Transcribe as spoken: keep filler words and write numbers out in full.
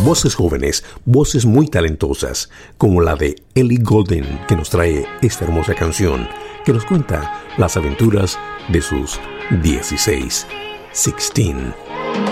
voces jóvenes, voces muy talentosas, como la de Ellie Goulding, que nos trae esta hermosa canción, que nos cuenta las aventuras de sus dieciséis, dieciséis.